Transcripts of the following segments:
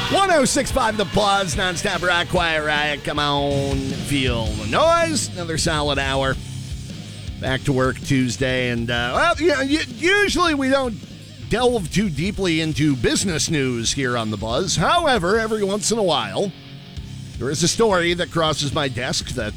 106.5 The Buzz, nonstop rock, quiet riot. Come on, feel the noise. Another solid hour. Back to work Tuesday, and usually we don't delve too deeply into business news here on The Buzz. However, every once in a while, there is a story that crosses my desk that,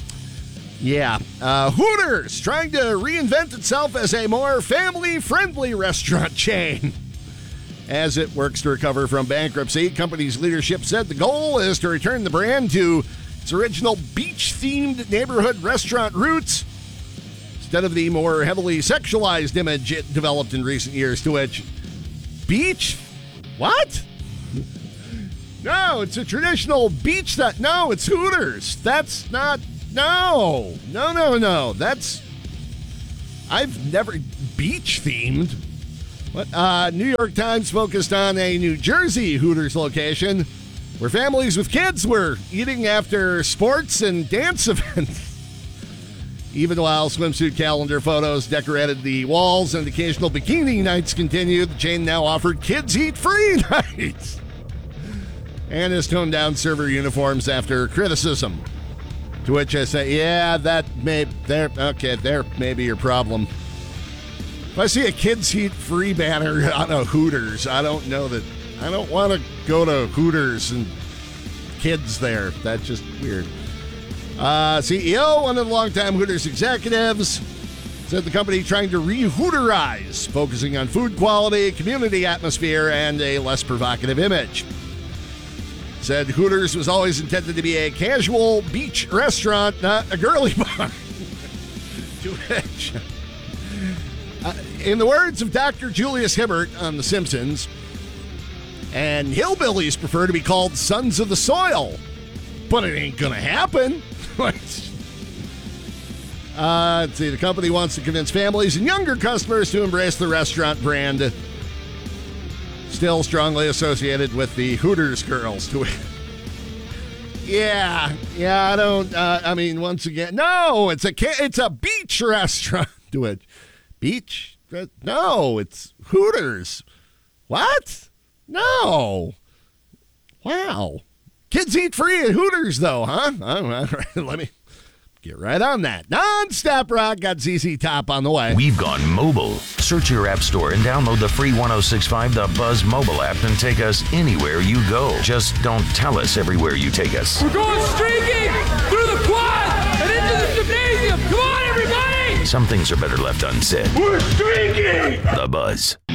Hooters trying to reinvent itself as a more family-friendly restaurant chain. As it works to recover from bankruptcy, company's leadership said the goal is to return the brand to its original beach-themed neighborhood restaurant roots instead of the more heavily sexualized image it developed in recent years, to which beach? What? No, it's a traditional beach that... No, it's Hooters. That's not... No. That's... I've never... Beach-themed? What? New York Times focused on a New Jersey Hooters location where families with kids were eating after sports and dance events. Even while swimsuit calendar photos decorated the walls and occasional bikini nights continued, the chain now offered kids eat free nights and has toned down server uniforms after criticism. To which I say, yeah, that may be your problem. If I see a kids eat free banner on a Hooters, I don't know that. I don't want to go to Hooters and kids there. That's just weird. CEO, one of the longtime Hooters executives, said the company trying to re-Hooterize, focusing on food quality, community atmosphere, and a less provocative image. Said Hooters was always intended to be a casual beach restaurant, not a girly bar. To which... in the words of Dr. Julius Hibbert on The Simpsons, and hillbillies prefer to be called sons of the soil, but it ain't gonna happen. Let's see, the company wants to convince families and younger customers to embrace the restaurant brand, still strongly associated with the Hooters girls. I don't, once again, no, it's a beach restaurant. Do it. Beach? No, it's Hooters. What? No. Wow. Kids eat free at Hooters, though, huh? All right, let me get right on that. Non-stop rock got ZZ Top on the way. We've gone mobile. Search your app store and download the free 106.5 The Buzz mobile app and take us anywhere you go. Just don't tell us everywhere you take us. We're going streaking through the quad and into the gymnasium. Come on, everybody! Some things are better left unsaid. We're streaking! The Buzz.